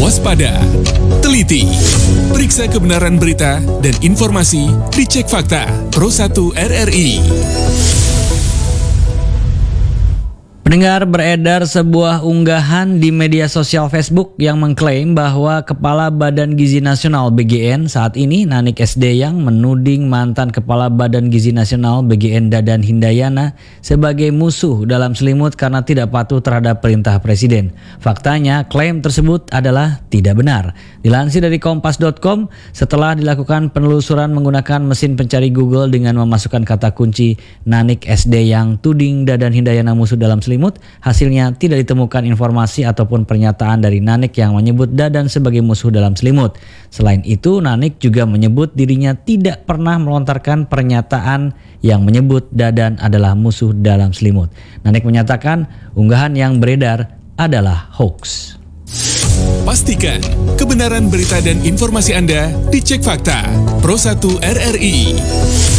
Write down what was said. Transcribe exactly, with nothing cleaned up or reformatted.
waspada, teliti, periksa kebenaran berita dan informasi, dicek fakta. Pro satu R R I. Pendengar, beredar sebuah unggahan di media sosial Facebook yang mengklaim bahwa Kepala Badan Gizi Nasional B G N saat ini, Nanik S D, yang menuding mantan Kepala Badan Gizi Nasional B G N Dadan Hindayana sebagai musuh dalam selimut karena tidak patuh terhadap perintah Presiden. Faktanya, klaim tersebut adalah tidak benar. Dilansir dari kompas dot com, setelah dilakukan penelusuran menggunakan mesin pencari Google dengan memasukkan kata kunci Nanik S D yang tuding Dadan Hindayana musuh dalam selimut, hasilnya tidak ditemukan informasi ataupun pernyataan dari Nanik yang menyebut Dadan sebagai musuh dalam selimut. Selain itu, Nanik juga menyebut dirinya tidak pernah melontarkan pernyataan yang menyebut Dadan adalah musuh dalam selimut. Nanik menyatakan unggahan yang beredar adalah hoax. Pastikan kebenaran berita dan informasi Anda dicek fakta. Pro satu R R I.